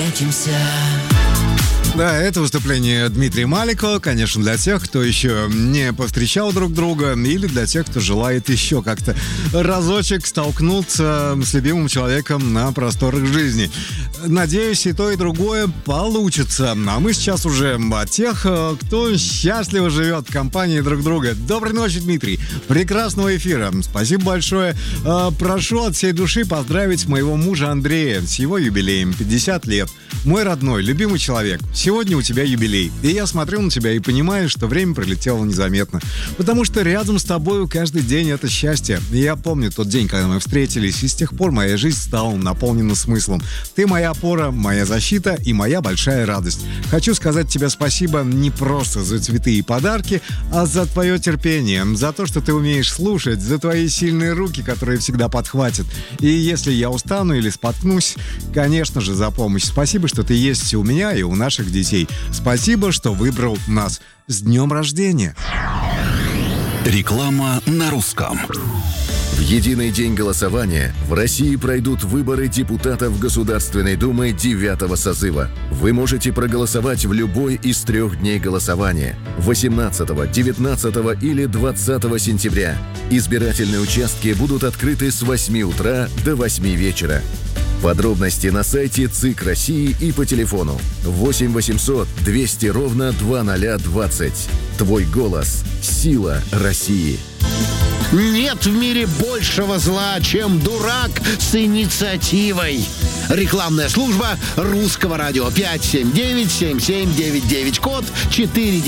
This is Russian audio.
встретимся. Да, это выступление Дмитрия Маликова, конечно, для тех, кто еще не повстречал друг друга, или для тех, кто желает еще как-то разочек столкнуться с любимым человеком на просторах жизни. Надеюсь, и то, и другое получится. А мы сейчас уже о тех, кто счастливо живет в компании друг друга. Доброй ночи, Дмитрий. Прекрасного эфира. Спасибо большое. Прошу от всей души поздравить моего мужа Андрея с его юбилеем. 50 лет. Мой родной, любимый человек. Сегодня у тебя юбилей. И я смотрю на тебя и понимаю, что время пролетело незаметно. Потому что рядом с тобой каждый день это счастье. И я помню тот день, когда мы встретились, и с тех пор моя жизнь стала наполнена смыслом. Ты моя опора, моя защита и моя большая радость. Хочу сказать тебе спасибо не просто за цветы и подарки, а за твое терпение, за то, что ты умеешь слушать, за твои сильные руки, которые всегда подхватят. И если я устану или споткнусь, конечно же, за помощь. Спасибо, что ты есть у меня и у наших детей. Спасибо, что выбрал нас. С днем рождения! Реклама на русском. В единый день голосования в России пройдут выборы депутатов Государственной Думы 9-го созыва. Вы можете проголосовать в любой из 3 дней голосования – 18, 19 или 20 сентября. Избирательные участки будут открыты с 8 утра до 8 вечера. Подробности на сайте ЦИК России и по телефону 8 800 200 ровно 2020. Твой голос – сила России. Нет в мире большего зла, чем дурак с инициативой. Рекламная служба Русского радио 579-7799, код 4.